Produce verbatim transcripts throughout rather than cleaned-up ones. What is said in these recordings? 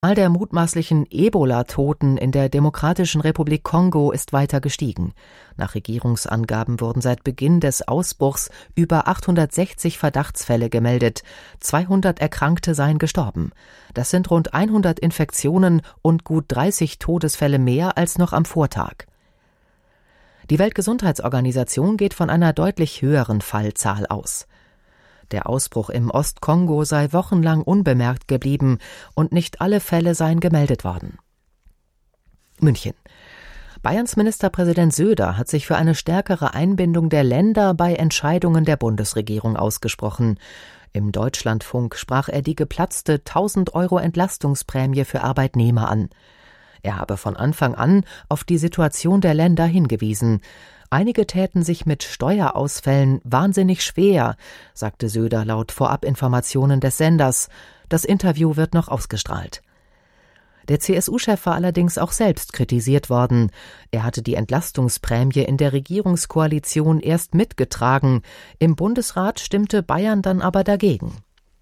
Die Zahl der mutmaßlichen Ebola-Toten in der Demokratischen Republik Kongo ist weiter gestiegen. Nach Regierungsangaben wurden seit Beginn des Ausbruchs über achthundertsechzig Verdachtsfälle gemeldet. zweihundert Erkrankte seien gestorben. Das sind rund hundert Infektionen und gut dreißig Todesfälle mehr als noch am Vortag. Die Weltgesundheitsorganisation geht von einer deutlich höheren Fallzahl aus. Der Ausbruch im Ostkongo sei wochenlang unbemerkt geblieben und nicht alle Fälle seien gemeldet worden. München. Bayerns Ministerpräsident Söder hat sich für eine stärkere Einbindung der Länder bei Entscheidungen der Bundesregierung ausgesprochen. Im Deutschlandfunk sprach er die geplatzte tausend Euro Entlastungsprämie für Arbeitnehmer an. Er habe von Anfang an auf die Situation der Länder hingewiesen. Einige täten sich mit Steuerausfällen wahnsinnig schwer, sagte Söder laut Vorabinformationen des Senders. Das Interview wird noch ausgestrahlt. Der C S U-Chef war allerdings auch selbst kritisiert worden. Er hatte die Entlastungsprämie in der Regierungskoalition erst mitgetragen. Im Bundesrat stimmte Bayern dann aber dagegen.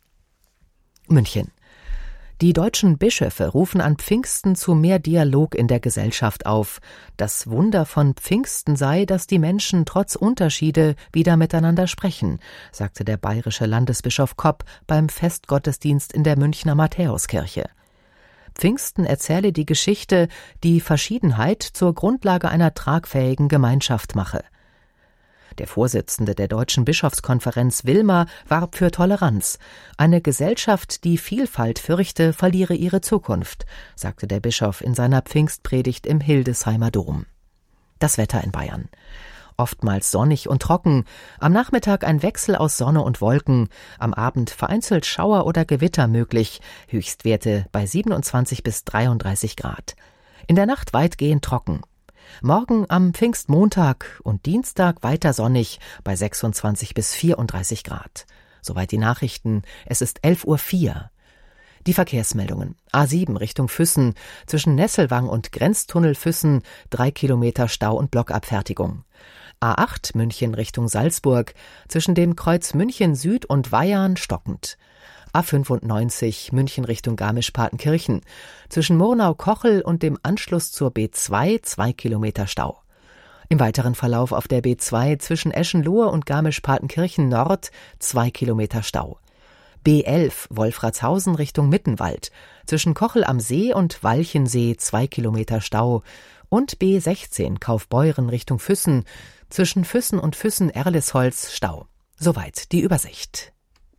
München. Die deutschen Bischöfe rufen an Pfingsten zu mehr Dialog in der Gesellschaft auf. Das Wunder von Pfingsten sei, dass die Menschen trotz Unterschiede wieder miteinander sprechen, sagte der bayerische Landesbischof Kopp beim Festgottesdienst in der Münchner Matthäuskirche. Pfingsten erzähle die Geschichte, die Verschiedenheit zur Grundlage einer tragfähigen Gemeinschaft mache. Der Vorsitzende der Deutschen Bischofskonferenz Wilmer warb für Toleranz. Eine Gesellschaft, die Vielfalt fürchte, verliere ihre Zukunft, sagte der Bischof in seiner Pfingstpredigt im Hildesheimer Dom. Das Wetter in Bayern. Oftmals sonnig und trocken, am Nachmittag ein Wechsel aus Sonne und Wolken, am Abend vereinzelt Schauer oder Gewitter möglich, Höchstwerte bei siebenundzwanzig bis dreiunddreißig Grad. In der Nacht weitgehend trocken. Morgen am Pfingstmontag und Dienstag weiter sonnig bei sechsundzwanzig bis vierunddreißig Grad. Soweit die Nachrichten. Es ist elf Uhr vier. Die Verkehrsmeldungen. A sieben Richtung Füssen, zwischen Nesselwang und Grenztunnel Füssen, drei Kilometer Stau und Blockabfertigung. A acht München Richtung Salzburg, zwischen dem Kreuz München Süd und Weyarn stockend. A fünfundneunzig München Richtung Garmisch-Partenkirchen, zwischen Murnau-Kochel und dem Anschluss zur B zwei zwei Kilometer Stau. Im weiteren Verlauf auf der B zwei zwischen Eschenlohe und Garmisch-Partenkirchen Nord zwei Kilometer Stau. B elf Wolfratshausen Richtung Mittenwald, zwischen Kochel am See und Walchensee zwei Kilometer Stau. Und B sechzehn Kaufbeuren Richtung Füssen, zwischen Füssen und Füssen-Erlesholz Stau. Soweit die Übersicht.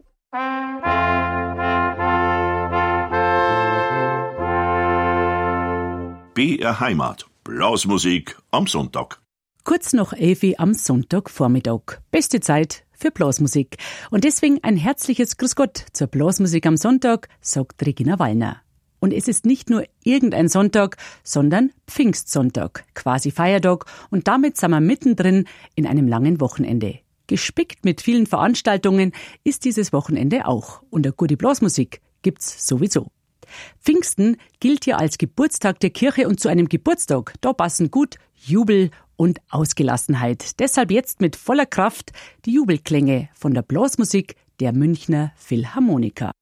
B R Heimat. Blasmusik am Sonntag. Kurz nach elf am Sonntagvormittag. Beste Zeit für Blasmusik. Und deswegen ein herzliches Grüß Gott zur Blasmusik am Sonntag, sagt Regina Wallner. Und es ist nicht nur irgendein Sonntag, sondern Pfingstsonntag, quasi Feiertag. Und damit sind wir mittendrin in einem langen Wochenende. Gespickt mit vielen Veranstaltungen ist dieses Wochenende auch. Und eine gute Blasmusik gibt's sowieso. Pfingsten gilt ja als Geburtstag der Kirche und zu einem Geburtstag, da passen gut Jubel und Ausgelassenheit. Deshalb jetzt mit voller Kraft die Jubelklänge von der Blasmusik der Münchner Philharmoniker.